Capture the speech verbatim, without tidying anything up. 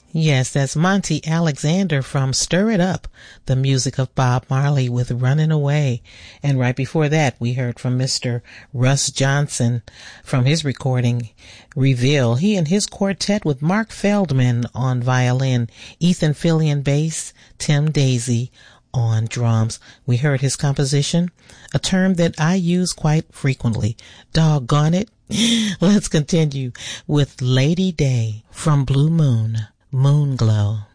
Yes, that's Monty Alexander from Stir It Up, the music of Bob Marley with Running Away. And right before that, we heard from Mister Russ Johnson from his recording, Reveal. He and his quartet with Mark Feldman on violin, Ethan Fillion bass, Tim Daisy on drums. We heard his composition, a term that I use quite frequently, doggone it. Let's continue with Lady Day from Blue Moon, Moon Glow.